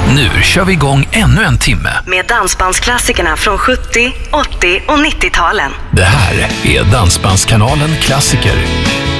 Nu kör vi igång ännu en timme med dansbandsklassikerna från 70, 80 och 90-talen. Det här är Dansbandskanalen Klassiker.